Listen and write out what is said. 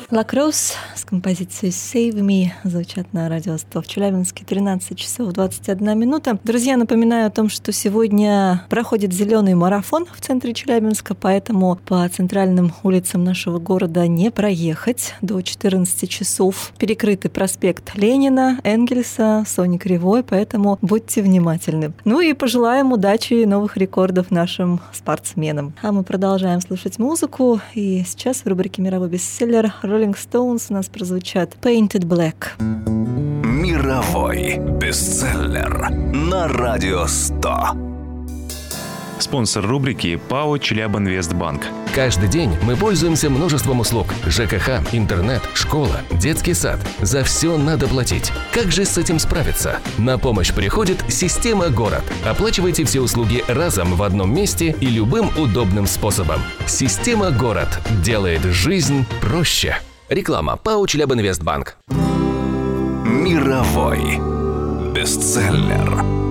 Lacrosse с композицией Save Me звучат на радио 100 в Челябинске, 13 часов 21 минута. Друзья, напоминаю о том, что сегодня проходит зеленый марафон в центре Челябинска, поэтому по центральным улицам нашего города не проехать до 14 часов. Перекрыты проспект Ленина, Энгельса, Сони Кривой, поэтому будьте внимательны. Ну и пожелаем удачи и новых рекордов нашим спортсменам. А мы продолжаем слушать музыку, и сейчас в рубрике «Мировой бестселлер» Rolling Stones у нас прозвучат Painted Black. Мировой бестселлер на радио 100. Спонсор рубрики ПАО «Челябинвестбанк». Каждый день мы пользуемся множеством услуг. ЖКХ, интернет, школа, детский сад. За все надо платить. Как же с этим справиться? На помощь приходит «Система Город». Оплачивайте все услуги разом в одном месте и любым удобным способом. «Система Город» делает жизнь проще. Реклама. ПАО «Челябинвестбанк». Мировой бестселлер.